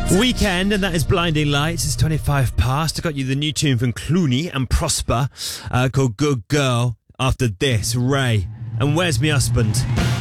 Weekend, and that is Blinding Lights. It's 25 past. I got you the new tune from Clooney and Prosper called Good Girl. After this, Ray and Where's Me Husband?